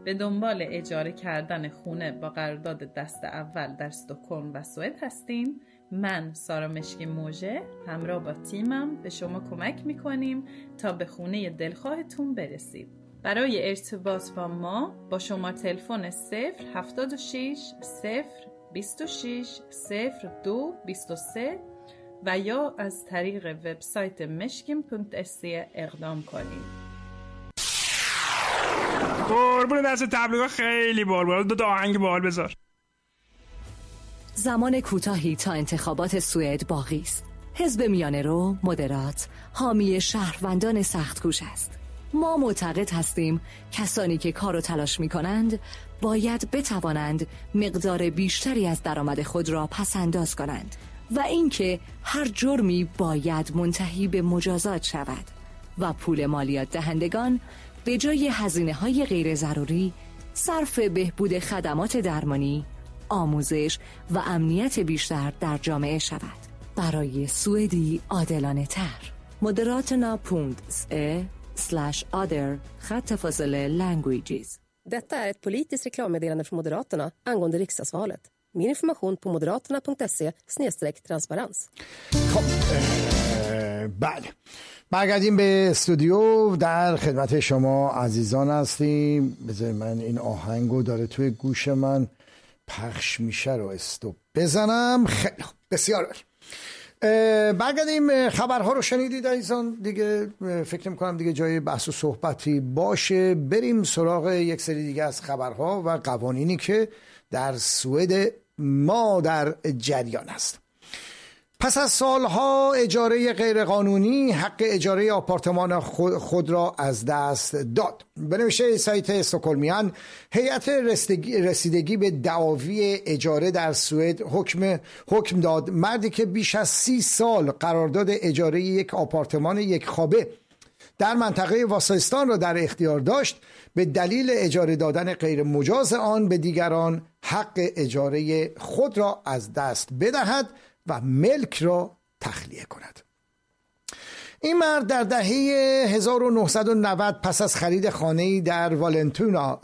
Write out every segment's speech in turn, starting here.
به دنبال اجاره کردن خونه با قرارداد دست اول در استکهلم و سوئد هستین؟ من سارا مشکی موژه همراه با تیمم به شما کمک میکنیم تا به خونه دلخواهتون برسید. برای ارتباط با ما با شماره تلفن 076 026 0223 و یا از طریق وبسایت meshkim.se اقدام کنید. قربون دست تبلیغات خیلی بال دو آهنگ بال بذار. زمان کوتاهی تا انتخابات سوئد باقی است. حزب میانه رو مدرات حامی شهروندان سخت‌کوش است. ما معتقد هستیم کسانی که کار و تلاش می کنند باید بتوانند مقدار بیشتری از درآمد خود را پس‌انداز کنند و اینکه هر جرمی باید منتهی به مجازات شود و پول مالیات دهندگان به جای هزینه‌های غیر ضروری صرف بهبود خدمات درمانی، آموزش و امنیت بیشتر در جامعه شود. برای سوئدی عادلانه تر. Moderaterna.se/other/languages. Detta är ett politiskt reklammeddelande från Moderaterna angående riksdagsvalet. Mer information på moderaterna.se/transparens. بله، برگردیم به استودیو. در خدمت شما عزیزان هستیم. بذارید من این آهنگو داره توی گوش من پخش میشه رو استوب بزنم. خیلی بسیار عالی. برگردیم. خبرها رو شنیدید عزیزان دیگه. فکر میکنم دیگه جای بحث و صحبتی باشه. بریم سراغ یک سری دیگه از خبرها و قوانینی که در سوئد ما در جریان است. پس از سالها اجاره غیرقانونی حق اجاره آپارتمان خود را از دست داد. به نوشته سایت استکهلمیان، هیئت رسیدگی به دعاوی اجاره در سوئد حکم داد مردی که بیش از 30 سال قرارداد اجاره یک آپارتمان یک خوابه در منطقه واساستان را در اختیار داشت، به دلیل اجاره دادن غیر مجاز آن به دیگران حق اجاره خود را از دست بدهد و ملک را تخلیه کند. این مرد در دهه 1990 پس از خرید خانه‌ای در والنتونا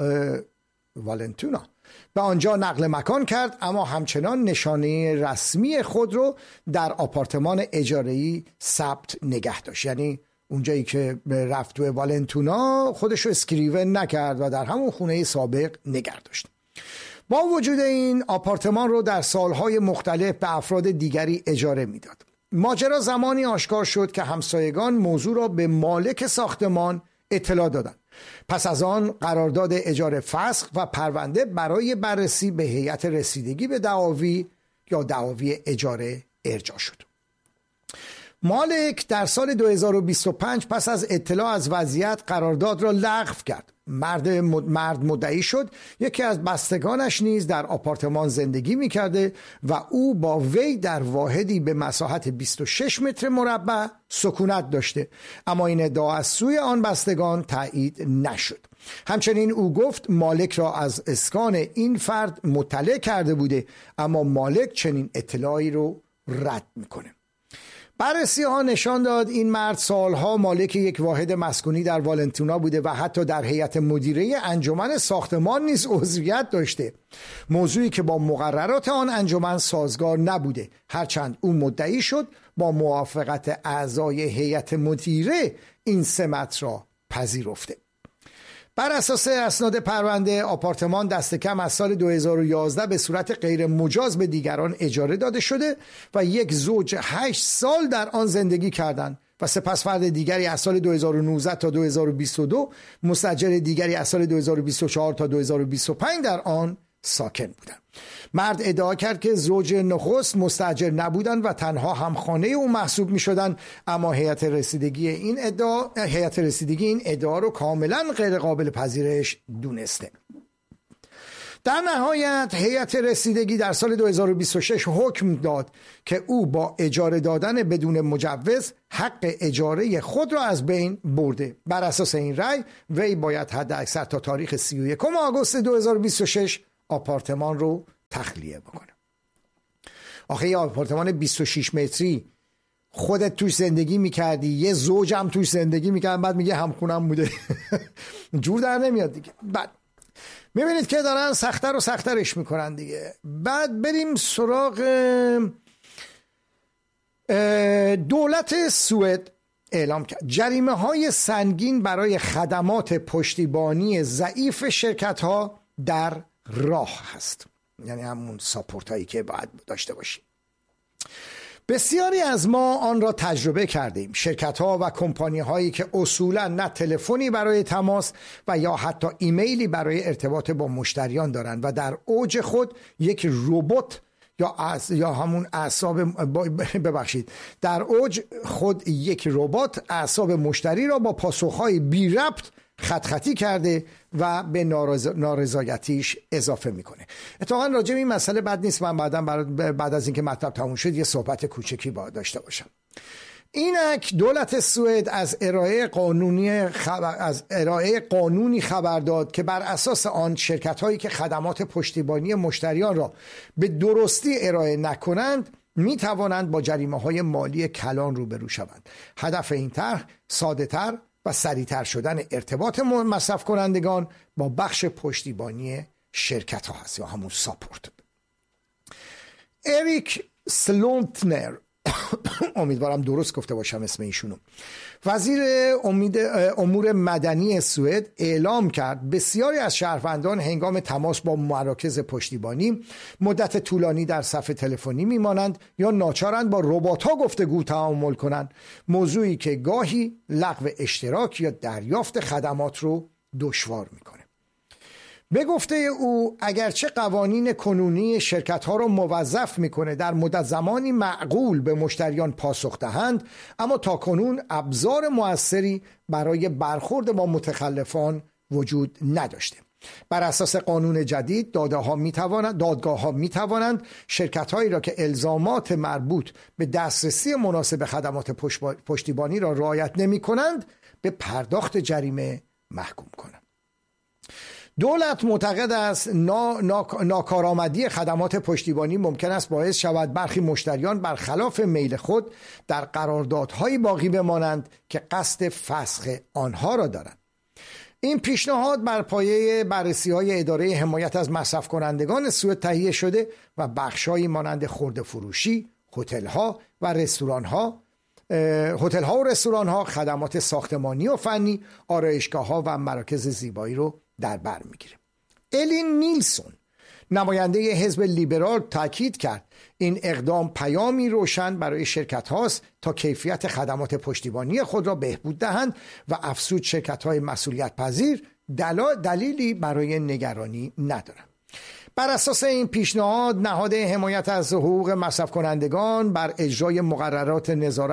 به آنجا نقل مکان کرد، اما همچنان نشانه رسمی خود رو در آپارتمان اجاره‌ای ثبت نگه داشت. یعنی اونجایی که رفت توی والنتونا خودش رو اسکریون نکرد و در همون خونه سابق نگه داشت. با وجود این آپارتمان رو در سالهای مختلف به افراد دیگری اجاره میداد. ماجرا زمانی آشکار شد که همسایگان موضوع را به مالک ساختمان اطلاع دادند. پس از آن قرارداد اجاره فسخ و پرونده برای بررسی به هیئت رسیدگی به دعاوی یا دعاوی اجاره ارجاع شد. مالک در سال 2025 پس از اطلاع از وضعیت قرارداد را لغو کرد. مرد مدعی شد یکی از بستگانش نیز در آپارتمان زندگی می‌کرده و او با وی در واحدی به مساحت 26 متر مربع سکونت داشته، اما این ادعا از سوی آن بستگان تایید نشد. همچنین او گفت مالک را از اسکان این فرد مطلع کرده بوده، اما مالک چنین اطلاعی رو رد میکنه. بررسی ها نشان داد این مرد سالها مالک یک واحد مسکونی در والنتونا بوده و حتی در هیئت مدیره انجمن ساختمان نیز عضویت داشته، موضوعی که با مقررات آن انجمن سازگار نبوده، هرچند او مدعی شد با موافقت اعضای هیئت مدیره این سمت را پذیرفته. بر اساس اسناد پرونده، آپارتمان دست کم از سال 2011 به صورت غیر مجاز به دیگران اجاره داده شده و یک زوج 8 سال در آن زندگی کردند و سپس فرد دیگری از سال 2019 تا 2022، مستاجر دیگری از سال 2024 تا 2025 در آن ساکن بودند. مرد ادعا کرد که زوج نخست مستاجر نبودند و تنها همخانه او محسوب می شدند، اما هیئت رسیدگی این ادعا رو کاملا غیر قابل پذیرش دونسته. در نهایت هیئت رسیدگی در سال 2026 حکم داد که او با اجاره دادن بدون مجوز حق اجاره خود را از بین برده. بر اساس این رأی وی باید حداکثر تا تاریخ 31 آگوست 2026 آپارتمان رو تخلیه بکنه. آخه یه آپارتمان 26 متری خودت توش زندگی میکردی، یه زوجم توش زندگی میکرد، بعد میگه همخونم بوده. جور در نمیاد دیگه. بعد میبینید که دارن سخت‌تر و سخت‌ترش میکنن دیگه. بعد بریم سراغ دولت سوئد. اعلام کرد جریمه های سنگین برای خدمات پشتیبانی ضعیف شرکت ها در راه هست، یعنی همون ساپورت هایی که باید داشته باشیم. بسیاری از ما آن را تجربه کردیم. شرکت ها و کمپانی هایی که اصولا نه تلفنی برای تماس و یا حتی ایمیلی برای ارتباط با مشتریان دارند و در اوج خود یک ربات یا همون در اوج خود یک ربات اعصاب مشتری را با پاسخهای بی ربط خطی کرده و به نارضایتیش اضافه میکنه. اتفاقا راجع به این مسئله بد نیست من بعد از اینکه مطلب تموم شد یه صحبت کوچکی با داشته باشم. اینک دولت سوئد از ارائه قانونی خبر داد که بر اساس آن شرکت‌هایی که خدمات پشتیبانی مشتریان را به درستی ارائه نکنند می توانند با جریمه‌های مالی کلان روبرو شوند. هدف این طرح ساده‌تر و سریعتر شدن ارتباط مصرف کنندگان با بخش پشتیبانی شرکت‌ها هست یا همون ساپورت. اریک سلونتنر، امیدوارم درست گفته باشم اسم ایشونو، وزیر امور مدنی سوئد اعلام کرد بسیاری از شهروندان هنگام تماس با مراکز پشتیبانی مدت طولانی در صف تلفنی میمانند یا ناچارند با ربات‌ها گفتگو تعامل کنند، موضوعی که گاهی لغو اشتراک یا دریافت خدمات رو دشوار میکنه. به گفته او اگرچه قوانین کنونی شرکت‌ها را موظف میکنه در مدت زمانی معقول به مشتریان پاسخ دهند، اما تاکنون ابزار موثری برای برخورد با متخلفان وجود نداشته. بر اساس قانون جدید دادگاه‌ها می‌توانند شرکت‌هایی را که الزامات مربوط به دسترسی مناسب خدمات پشتیبانی را رعایت نمی‌کنند به پرداخت جریمه محکوم کنند. دولت معتقد است ناکارآمدی خدمات پشتیبانی ممکن است باعث شود برخی مشتریان برخلاف میل خود در قراردادهایی باقی بمانند که قصد فسخ آنها را دارند. این پیشنهاد بر پایه بررسی‌های اداره حمایت از مصرف کنندگان سوئد تهیه شده و بخش‌هایی مانند خرده فروشی، هتل‌ها و رستوران‌ها، خدمات ساختمانی و فنی، آرایشگاه‌ها و مراکز زیبایی رو در بر میگیره. الین نیلسون، نماینده حزب لیبرال، تاکید کرد این اقدام پیامی روشن برای شرکت هاست تا کیفیت خدمات پشتیبانی خود را بهبود دهند و افزود شرکت های مسئولیت پذیر دلیلی برای نگرانی ندارند. بر اساس این پیشنهاد نهاد حمایت از حقوق مصرف کنندگان بر اجرای مقررات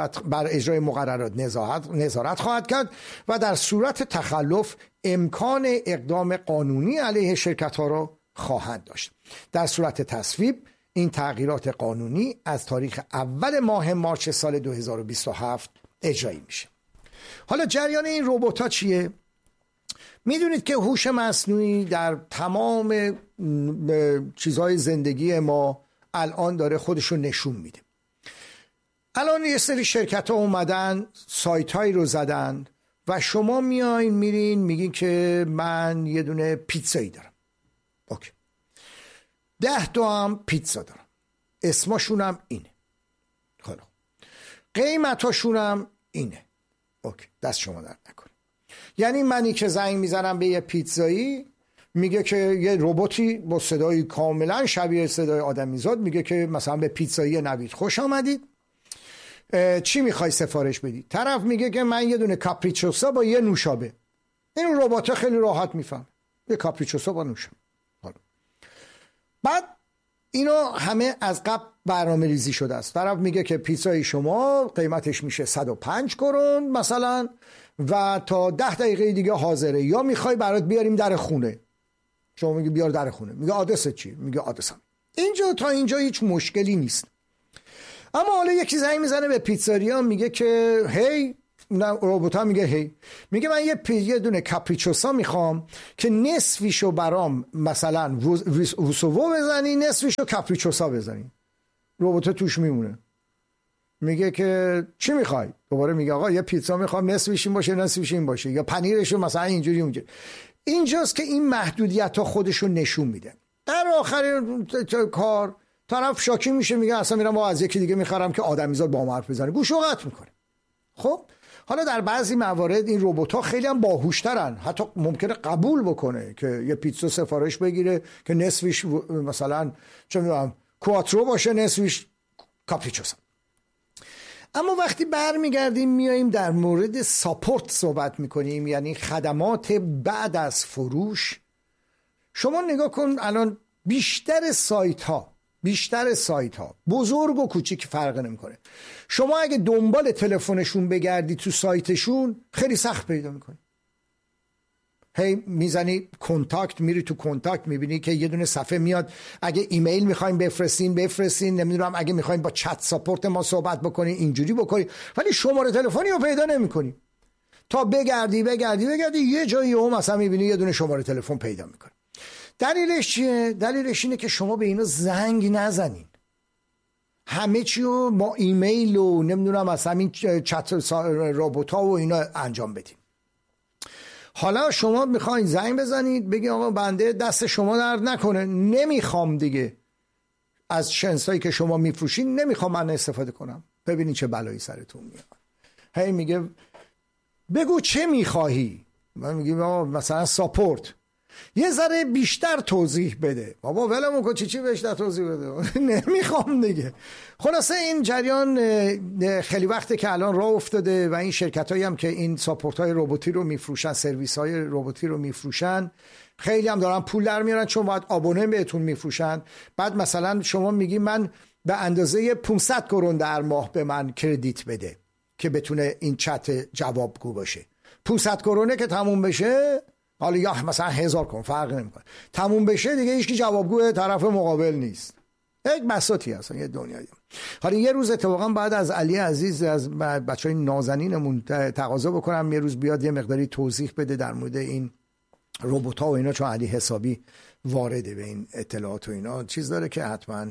نظارت خواهد کرد و در صورت تخلف امکان اقدام قانونی علیه شرکت ها را خواهند داشت. در صورت تصویب این تغییرات قانونی از تاریخ اول ماه مارس سال 2027 اجرایی میشه. حالا جریان این ربات‌ها چیه؟ میدونید که هوش مصنوعی در تمام چیزهای زندگی ما الان داره خودشو نشون میده. الان یه سری شرکت ها اومدن سایت هایی رو زدن و شما میایین میرین میگین که من یه دونه پیتزایی دارم. اوکی. 10 تا هم پیتزا دارم. اسمشونم اینه. خیلی خوب. قیمتاشونم اینه. اوکی. دست شما درد نکنه. یعنی منی که زنگ میزنم به یه پیتزایی میگه که یه رباتی با صدای کاملا شبیه صدای آدمیزاد میگه که مثلا به پیتزایی نوید خوش آمدید، چی میخوای سفارش بدی؟ طرف میگه که من یه دونه کاپریچوسا با یه نوشابه. این ربات خیلی راحت میفهم یه کاپریچوسا با نوشابه. بعد اینا همه از قبل برنامه ریزی شده است. طرف میگه که پیتزای شما قیمتش میشه 105 کرون مثلا و تا 10 دقیقه دیگه حاضره، یا میخوای برات بیاریم در خونه. شما میگه بیار در خونه، میگه آدرست چی؟ میگه آدرسم اینجا. تا اینجا هیچ مشکلی نیست. اما حالا یکی زنگ میزنه به پیتزاریا میگه که هی، ربات میگه هی، میگه من یه دونه کاپریچوسا میخوام که نصفیشو برام مثلا وسوو بزنی، نصفیشو کاپریچوسا بزنی. ربات توش میمونه. میگه که چی میخوای؟ دوباره میگه آقا یه پیتزا میخوام نصفش این باشه نصفش این باشه، یا پنیرشو مثلا اینجوری اونجوری. اینجاست که این محدودیت ها خودشون نشون میده. در آخر کار طرف شاکی میشه، میگه اصلا میرم از یکی دیگه میخرم که آدمیزاد با حرف بزنه، گوش و قطع میکنه. خب حالا در بعضی موارد این ربات‌ها خیلی هم باهوشترن، حتی ممکنه قبول بکنه که یه پیتزا سفارش بگیره که نصفش مثلا چه میدونم کواترو باشه، نصفش کاپریچوسا. اما وقتی برمیگردیم میاییم در مورد ساپورت صحبت میکنیم، یعنی خدمات بعد از فروش، شما نگاه کن الان بیشتر سایت ها بزرگ و کوچیک فرق نمیکنه، شما اگه دنبال تلفنشون بگردی تو سایتشون خیلی سخت پیدا میکنی. هی میزنی کنتاکت، میری تو کنتاکت میبینی که یه دونه صفحه میاد اگه ایمیل میخوایم بفرستین، نمیدونم اگه میخوایم با چت ساپورت ما صحبت بکنین اینجوری بکنی، ولی شماره تلفنی رو پیدا نمیکنی تا بگردی یه جایی هم مثلا میبینی یه دونه شماره تلفن پیدا میکنی. دلیلش چیه؟ دلیلش اینه که شما به اینا زنگ نزنین، همه چی رو ما ایمیل و نمیدونم از همین چت رابطا و اینا انجام بدیم. حالا شما میخواین زنگ بزنید بگی آقا بنده دست شما درد نکنه، نمیخوام دیگه از شنسایی که شما میفروشین نمیخوام من استفاده کنم، ببینید چه بلایی سرتون میاد. هی میگه بگو چه میخواهی، من میگم مثلا ساپورت، یه ذره بیشتر توضیح بده. بابا ولمون کن چی بیشتر توضیح بده نمیخوام دیگه. خلاصه این جریان خیلی وقته که الان راه افتاده و این شرکت هایی هم که این ساپورت های رباتی رو میفروشن، سرویس های رباتی رو میفروشن، خیلی هم دارن پول در میارن چون باید آبونه بهتون میفروشن. بعد مثلا شما میگی من به اندازه 500 کرون در ماه به من کردیت بده که بتونه این چت جوابگو باشه. 500 کرونه که تموم بشه، حالا یا مثلا 1000 کن فرق نمیکنه، تموم بشه دیگه هیچ کی جوابگو طرف مقابل نیست. یک بساطی هستن یه دنیایی. حالا یه روز اتفاقا بعد از علی عزیز از بچهای نازنینمون تقاضا بکنم یه روز بیاد یه مقداری توضیح بده در مورد این ربات‌ها و اینا، چون علی حسابی وارده به این اطلاعات و اینا، چیز داره که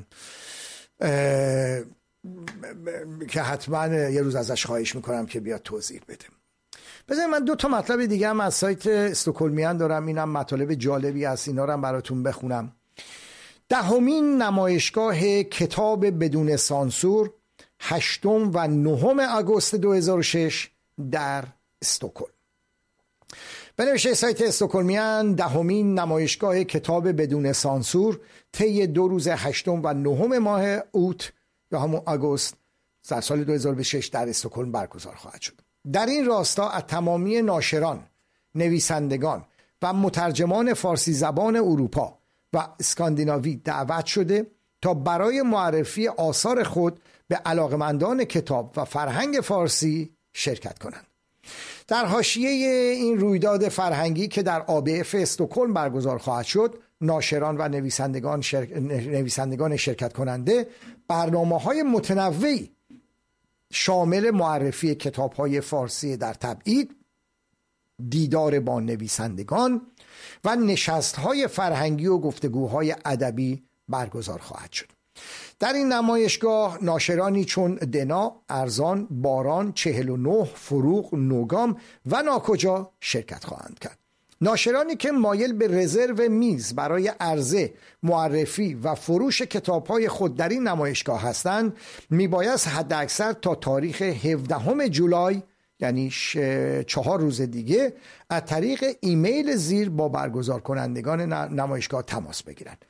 حتما یه روز ازش خواهش میکنم که بیاد توضیح بده. بذارید من 2 تا مطلب دیگه هم از سایت استکهلمیان دارم، اینم مطالب جالبی هست، اینا رو هم براتون بخونم. 10مین نمایشگاه کتاب بدون سانسور 8 و 9 آگوست 2006 در استکهلم. بنویشه سایت استکهلمیان 10مین نمایشگاه کتاب بدون سانسور طی 2 روز 8 و 9 ماه اوت یا همون آگوست در سال 2006 در استکهلم برگزار خواهد شد. در این راستا از تمامی ناشران، نویسندگان و مترجمان فارسی زبان اروپا و اسکاندیناوی دعوت شده تا برای معرفی آثار خود به علاقمندان کتاب و فرهنگ فارسی شرکت کنند. در حاشیه این رویداد فرهنگی که در ABF استکهلم برگزار خواهد شد، ناشران و نویسندگان شرکت کننده برنامه‌های متنوعی شامل معرفی کتاب‌های فارسی در تبعید، دیدار با نویسندگان و نشست‌های فرهنگی و گفتگوهای ادبی برگزار خواهد شد. در این نمایشگاه ناشرانی چون دنا، ارزان، باران، 49، فروغ، نوگام و ناکجا شرکت خواهند کرد. ناشرانی که مایل به رزرو میز برای عرضه، معرفی و فروش کتاب‌های خود در این نمایشگاه هستند، میبایست حداکثر تا تاریخ 17 جولای یعنی 4 روز دیگه از طریق ایمیل زیر با برگزار کنندگان نمایشگاه تماس بگیرند.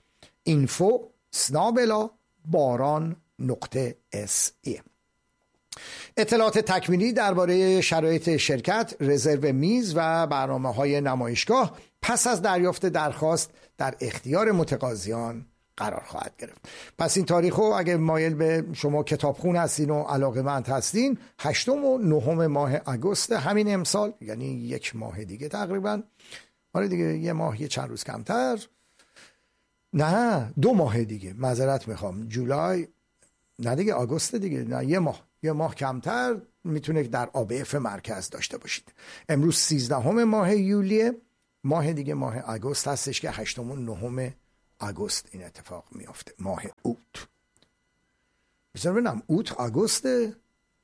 info@baran.se. اطلاعات تکمیلی درباره شرایط شرکت، رزرو میز و برنامه‌های نمایشگاه پس از دریافت درخواست در اختیار متقاضیان قرار خواهد گرفت. پس این تاریخو اگه مایل به شما کتابخون هستین و علاقه‌مند هستین، 8 و 9 ماه آگوست همین امسال، یعنی 1 ماه دیگه تقریبا، آره دیگه 1 ماه یه چند روز کمتر، نه 2 ماه دیگه، معذرت میخوام، جولای نه دیگه، آگوست دیگه، نه 1 ماه کمتر میتونه در ABF مرکز داشته باشید. امروز 13 ماه یولیه، ماه دیگه ماه آگوست هستش که 8 و 9 آگوست این اتفاق میافته. ماه اوت، بذار ببینم، اوت آگوسته،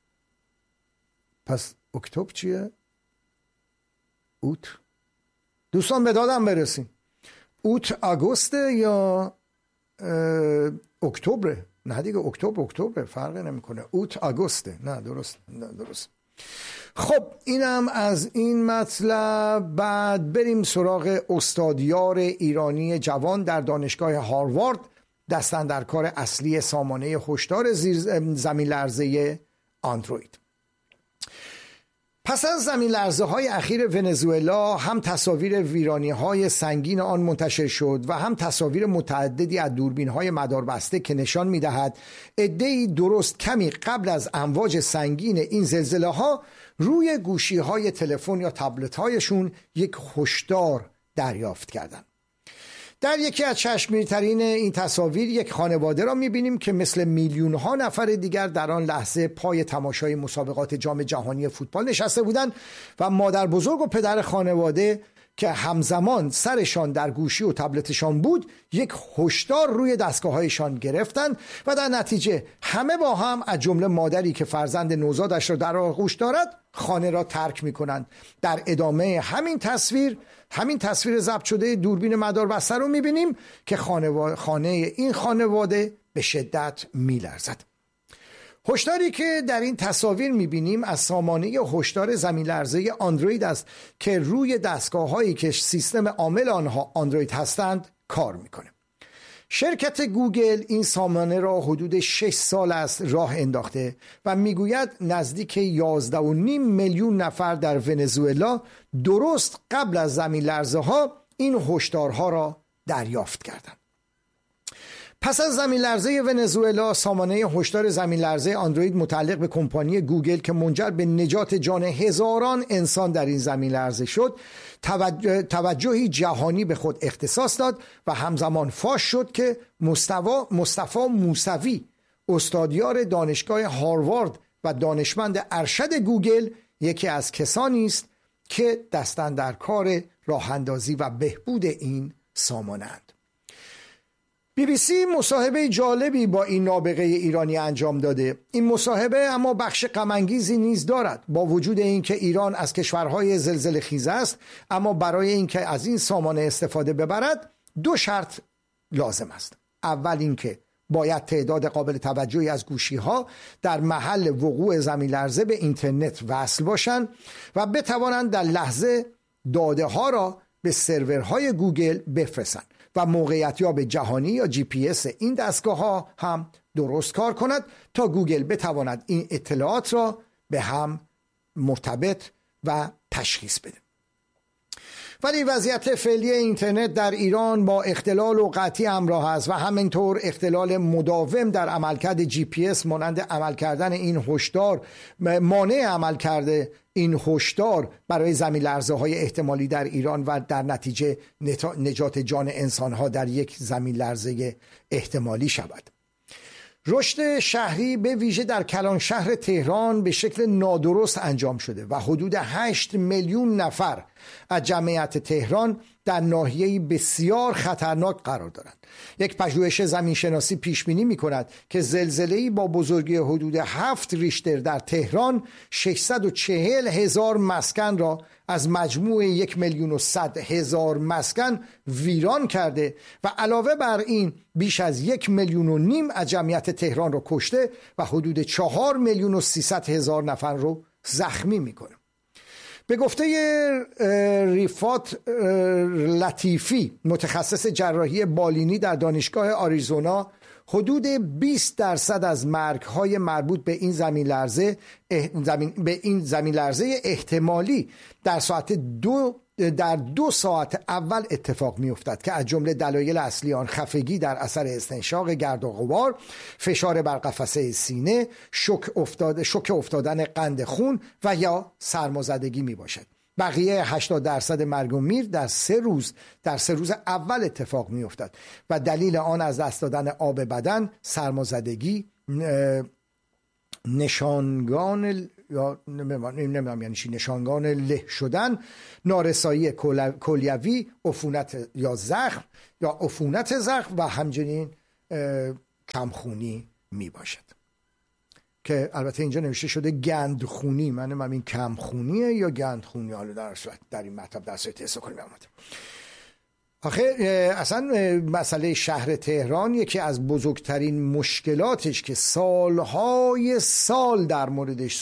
پس اکتبر چیه؟ اوت دوستان به دادم برسیم. اوت آگوست یا اکتبر؟ نه دیگه اکتبر فرق نمیکنه. اوت آگوسته. نه درست. خب اینم از این مطلب. بعد بریم سراغ استادیار ایرانی جوان در دانشگاه هاروارد، دستاندرکار اصلی سامانه هشدار زمین لرزه اندروید. پس از زمین لرزه های اخیر ونزوئلا هم تصاویر ویرانی های سنگین آن منتشر شد و هم تصاویر متعددی از دوربین های مداربسته که نشان می دهد عده‌ای درست کمی قبل از امواج سنگین این زلزله ها روی گوشی های تلفن یا تبلت هایشون یک هشدار دریافت کردند. در یکی از چشمگیرترین این تصاویر یک خانواده را می‌بینیم که مثل میلیون ها نفر دیگر در آن لحظه پای تماشای مسابقات جام جهانی فوتبال نشسته بودند و مادر بزرگ و پدر خانواده که همزمان سرشان در گوشی و تبلتشان بود یک هشدار روی دستگاه‌هایشان گرفتند و در نتیجه همه با هم از جمله مادری که فرزند نوزادش را در آغوش دارد خانه را ترک می‌کنند. در ادامه همین تصویر ضبط شده دوربین مداربسته رو می‌بینیم که خانه این خانواده به شدت می‌لرزد. هشداری که در این تصاویر می‌بینیم از سامانه هشدار زمین لرزه اندروید است که روی دستگاه‌هایی که سیستم عامل آنها اندروید هستند کار می‌کنه. شرکت گوگل این سامانه را حدود 6 سال است راه انداخته و میگوید نزدیک 11.5 میلیون نفر در ونزوئلا درست قبل از زمین لرزه ها این هشدارها را دریافت کردند. پس از زمین لرزه ونزوئلا سامانه هشدار زمین لرزه اندروید متعلق به کمپانی گوگل که منجر به نجات جان هزاران انسان در این زمین لرزه شد توجهی جهانی به خود اختصاص داد و همزمان فاش شد که مصطفی موسوی استادیار دانشگاه هاروارد و دانشمند ارشد گوگل یکی از کسانی است که دستاندرکار راه اندازی و بهبود این سامانه‌اند. BBC مصاحبه جالبی با این نابغه ایرانی انجام داده. این مصاحبه اما بخش غم‌انگیزی نیز دارد. با وجود اینکه ایران از کشورهای زلزله خیز است، اما برای اینکه از این سامانه استفاده ببرد 2 شرط لازم است. اول اینکه باید تعداد قابل توجهی از گوشی‌ها در محل وقوع زمین لرزه به اینترنت وصل باشند و بتوانند در لحظه داده ها را به سرورهای گوگل بفرستند و موقعیتیاب جهانی یا GPS این دستگاه ها هم درست کار کند تا گوگل بتواند این اطلاعات را به هم مرتبط و تشخیص بده. ولی وضعیت فعلی اینترنت در ایران با اختلال و قطعی همراه است و همینطور اختلال مداوم در عملکرد GPS مانند عمل کردن این هشدار مانع عمل کرده این هشدار برای زمین لرزه های احتمالی در ایران و در نتیجه نجات جان انسان ها در یک زمین لرزه احتمالی شود. رشد شهری به ویژه در کلان شهر تهران به شکل نادرست انجام شده و حدود 8 میلیون نفر از جمعیت تهران در ناحیه‌ای بسیار خطرناک قرار دارند. یک پژوهش زمینشناسی پیش بینی می‌کند که زلزله‌ای با بزرگی حدود 7 ریشتر در تهران 640,000 مسکن را از مجموع 1,100,000 مسکن ویران کرده و علاوه بر این بیش از 1,5 میلیون از جمعیت تهران را کشته و حدود 4,300,000 نفر را زخمی می‌کنه. به گفته ریفات لطیفی متخصص جراحی بالینی در دانشگاه آریزونا حدود 20% از مرگ‌های مربوط به این زمین لرزه احتمالی در 2 ساعت اول اتفاق می افتد که از جمله دلایل اصلی آن خفگی در اثر استنشاق گرد و غبار، فشار بر قفسه سینه، شوک افتادن قند خون و یا سرمازدگی می باشد. بقیه 80% مرگ و میر در 3 روز اول اتفاق می افتد و دلیل آن از دست دادن آب بدن، سرمازدگی، نشانگان یا نمیدونم یعنی چی، نشانگان له شدن، نارسایی کلیوی، عفونت یا زخم یا عفونت زخم و همچنین کمخونی می باشد. که البته اینجا نوشته شده گندخونی، من این کمخونیه یا گندخونی، حالا در صورت در این مطلب در صورت استکهلم آمده. آخه اصلا مسئله شهر تهران یکی از بزرگترین مشکلاتش که سالهای سال در موردش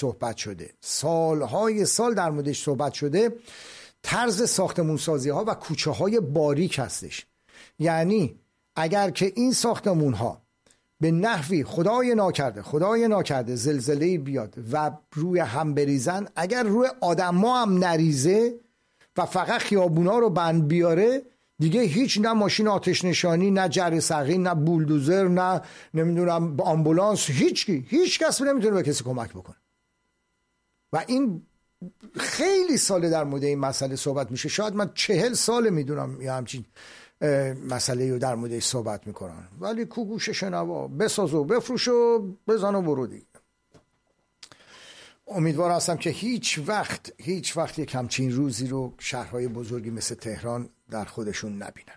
صحبت شده طرز ساختمونسازی ها و کوچه های باریک هستش. یعنی اگر که این ساختمون ها به نحوی خدای ناکرده زلزله بیاد و روی هم بریزن، اگر روی آدما هم نریزه و فقط خیابونا رو بند بیاره، دیگه هیچ، نه ماشین آتش نشانی، نه جره سقین، نه بولدوزر، نه نمیدونم آمبولانس، هیچ کس نمیتونه به کسی کمک بکنه. و این خیلی ساله در مورد این مسئله صحبت میشه. شاید من 40 ساله میدونم یا همچین مسئله رو در موردش صحبت میکنن، ولی کو گوش شنوا، بساز و بفروش و بزن و برو دیگه. امیدوار هستم که هیچ وقت یک همچین روزی رو شهرهای بزرگی مثل تهران در خودشون نبینن.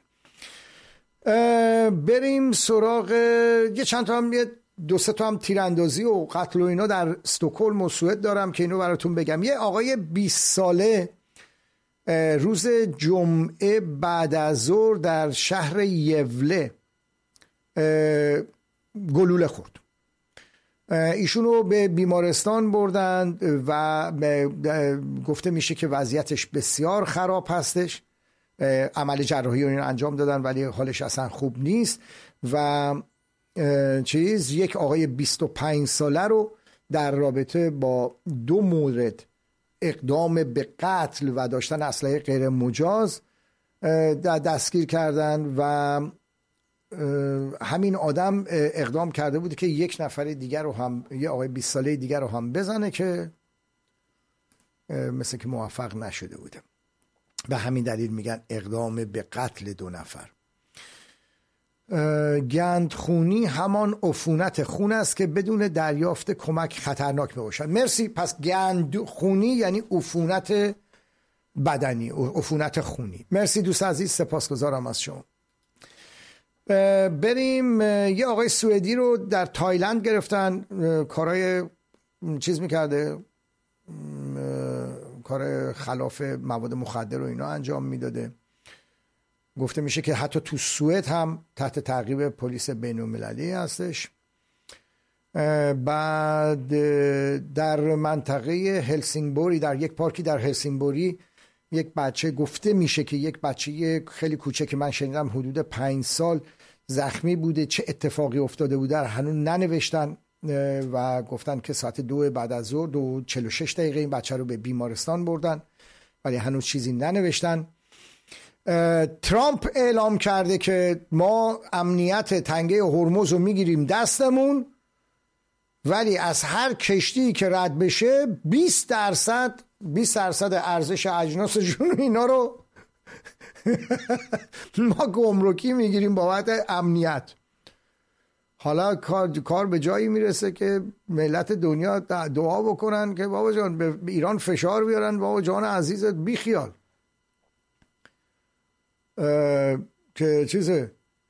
بریم سراغ یه چند تا هم، یه 2-3 تا هم تیراندازی و قتل و اینا در استکهلم و سوئد دارم که اینو براتون بگم. یه آقای 20 ساله روز جمعه بعد از ظهر در شهر یوله گلوله خورد. ایشونو به بیمارستان بردند و گفته میشه که وضعیتش بسیار خراب هستش. عمل جراحی رو انجام دادن ولی حالش اصلا خوب نیست. و یک آقای 25 ساله رو در رابطه با 2 مورد اقدام به قتل و داشتن اسلحه غیر مجاز دستگیر کردن. و همین آدم اقدام کرده بود که یک نفر دیگر رو هم، یه آقای 20 ساله دیگر رو هم بزنه که مثل که موفق نشده بوده. به همین دلیل میگن اقدام به قتل 2 نفر. گندخونی همان عفونت خون است که بدون دریافت کمک خطرناک میباشد. مرسی. پس گندخونی یعنی عفونت بدنی، عفونت خونی. مرسی دوست عزیز، سپاسگزارم از شما. بریم. یه آقای سوئدی رو در تایلند گرفتن، کارهای چیز میکرده، کار خلاف مواد مخدر و اینا انجام میداده. گفته میشه که حتی تو سوئد هم تحت تعقیب پلیس بین‌المللی هستش. بعد در منطقه هلسینگبوری، در یک پارکی در هلسینگبوری، یک بچه، گفته میشه که یک بچه خیلی کوچک که من شنیدم حدود 5 سال زخمی بوده. چه اتفاقی افتاده بوده هنوز ننوشتن و گفتن که ساعت 2 بعد از ظهر 2:46 این بچه رو به بیمارستان بردن، ولی هنوز چیزی ننوشتن. ترامپ اعلام کرده که ما امنیت تنگه هرمز رو میگیریم دستمون، ولی از هر کشتی که رد بشه 20% ارزش اجناسشون اینا رو ما گمرکی میگیریم بابت امنیت. حالا کار به جایی میرسه که ملت دنیا دعا بکنن که بابا جان به ایران فشار بیارن، بابا جان عزیزت بی خیال که چیزه،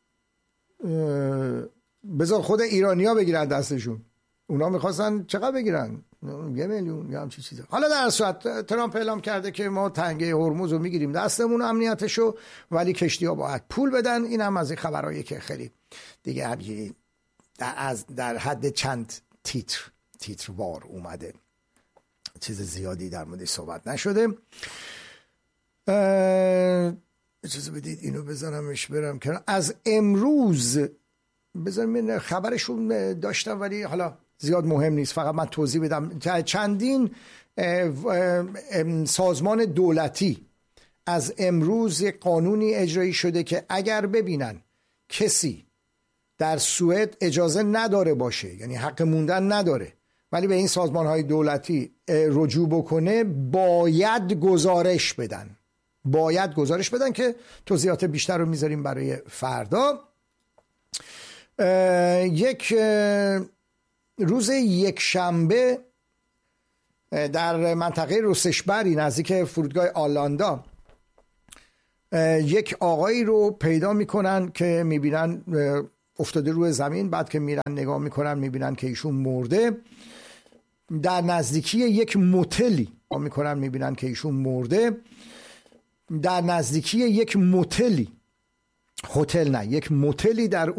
بذار خود ایرانیا بگیرن دستشون. اونا میخواستن چقدر بگیرن؟ 1 میلیون یا همچین چیزه. حالا در صورت ترامپ اعلام کرده که ما تنگه هرمز رو میگیریم دستمون امنیتشو، ولی کشتی ها باید پول بدن. این هم از این خبرهایی که خیلی دیگه همگی در حد چند تیتروار اومده، چیز زیادی در مورد صحبت نشده. اجازه بدید اینو بزنمش برم کنار. از امروز بذارم خبرشون داشتم ولی حالا زیاد مهم نیست، فقط من توضیح بدم. چندین سازمان دولتی از امروز یک قانونی اجرایی شده که اگر ببینن کسی در سوئد اجازه نداره باشه، یعنی حق موندن نداره، ولی به این سازمان‌های دولتی رجوع بکنه، باید گزارش بدن که توضیحات بیشتر رو میذاریم برای فردا. یک روز یکشنبه در منطقه روسشبری نزدیک فرودگاه آلاندا یک آقایی رو پیدا میکنن که میبینن افتاده روی زمین. بعد که میرن نگاه میکنن میبینن که ایشون مرده در نزدیکی یک موتلی ما میکنن میبینن که ایشون مرده، در نزدیکی یک موتلی، هتل نه، یک موتلی در